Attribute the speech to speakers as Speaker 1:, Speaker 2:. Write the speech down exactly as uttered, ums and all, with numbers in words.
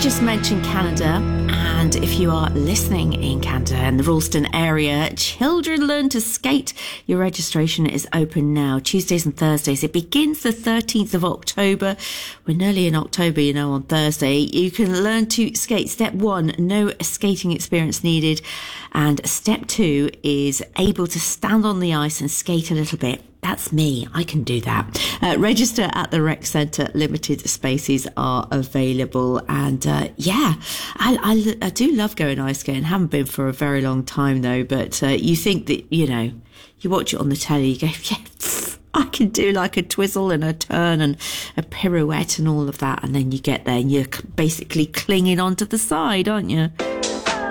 Speaker 1: just mentioned Canada, and if you are listening in Canada and the Ralston area, Children Learn to Skate. Your registration is open now, Tuesdays and Thursdays. It begins the thirteenth of October. We're nearly in October, you know, on Thursday. You can learn to skate. Step one, no skating experience needed. And step two is able to stand on the ice and skate a little bit. That's me. I can do that. Uh, register at the rec centre. Limited spaces are available. And uh, yeah, I, I, I do love going ice skating. Haven't been for a very long time though. But uh, you think that, you know, you watch it on the telly, you go, yeah, pff, I can do like a twizzle and a turn and a pirouette and all of that. And then you get there and you're basically clinging onto the side, aren't you?